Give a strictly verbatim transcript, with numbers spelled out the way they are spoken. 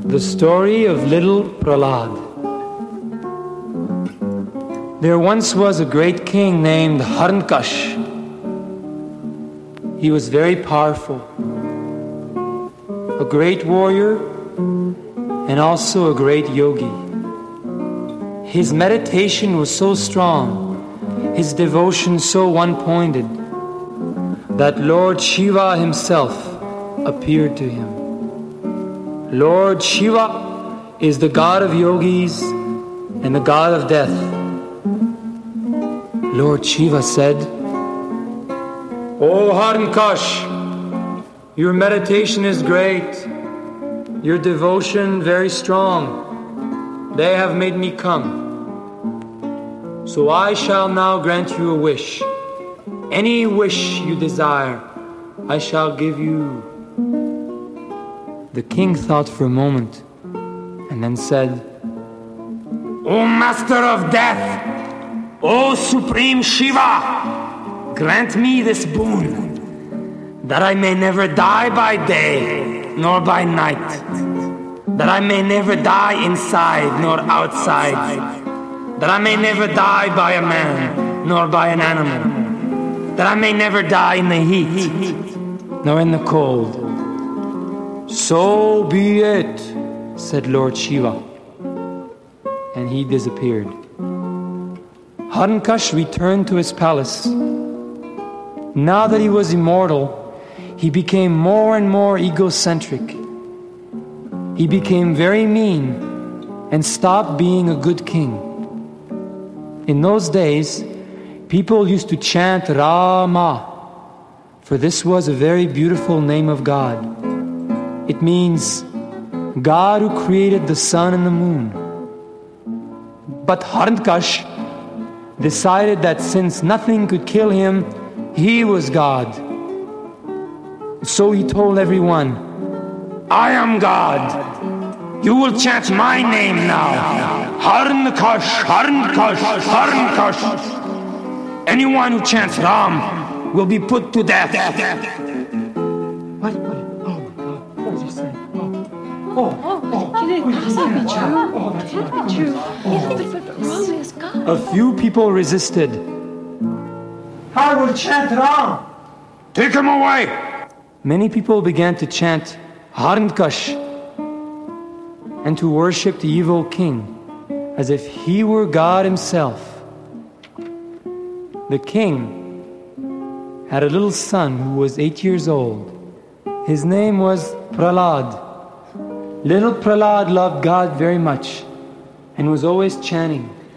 The story of little Prahlad. There once was a great king named Harnkash. He was very powerful, a great warrior, and also a great yogi. His meditation was so strong, his devotion so one-pointed, that Lord Shiva himself appeared to him. Lord Shiva is the god of yogis and the god of death. Lord Shiva said, "O Harnkash, your meditation is great, your devotion very strong. They have made me come. So I shall now grant you a wish. Any wish you desire, I shall give you." The king thought for a moment and then said, "O Master of Death, O Supreme Shiva, grant me this boon, that I may never die by day nor by night, that I may never die inside nor outside, that I may never die by a man nor by an animal, that I may never die in the heat nor in the cold." "So be it," said Lord Shiva, and he disappeared. Harnkash returned to his palace. Now that he was immortal, he became more and more egocentric. He became very mean and stopped being a good king. In those days, people used to chant Rama, for this was a very beautiful name of God. It means God who created the sun and the moon. But Harnkash decided that since nothing could kill him, he was God. So he told everyone, "I am God. You will chant my name now. Harnkash, Harnkash, Harnkash. Anyone who chants Ram will be put to death." What? What? Oh my God. What was he saying? Oh, oh, oh. Can it possibly be true? Oh, that's Can't not be true. Oh, Yeah, but, but Ram is God. A few people resisted. I will chant Ram. "Take him away!" Many people began to chant Harnkash and to worship the evil king as if he were God himself. The king had a little son who was eight years old. His name was Prahlad. Little Prahlad loved God very much and was always chanting,